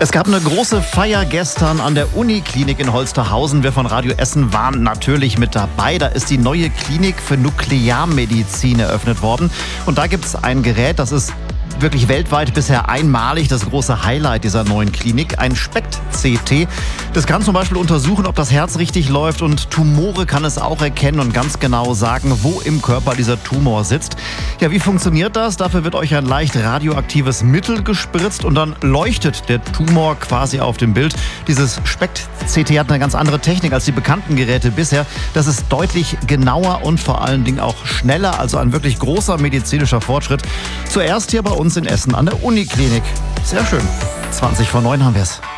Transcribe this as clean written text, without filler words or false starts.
Es gab eine große Feier gestern an der Uniklinik in Holsterhausen. Wir von Radio Essen waren natürlich mit dabei. Da ist die neue Klinik für Nuklearmedizin eröffnet worden. Und da gibt es ein Gerät, das ist wirklich weltweit bisher einmalig, das große Highlight dieser neuen Klinik, ein SPECT-CT. Das kann zum Beispiel untersuchen, ob das Herz richtig läuft, und Tumore kann es auch erkennen und ganz genau sagen, wo im Körper dieser Tumor sitzt. Ja, wie funktioniert das? Dafür wird euch ein leicht radioaktives Mittel gespritzt und dann leuchtet der Tumor quasi auf dem Bild. Dieses SPECT-CT hat eine ganz andere Technik als die bekannten Geräte bisher. Das ist deutlich genauer und vor allen Dingen auch schneller, also ein wirklich großer medizinischer Fortschritt. Zuerst hier bei uns in Essen an der Uniklinik. Sehr schön. 20 vor 9 haben wir es.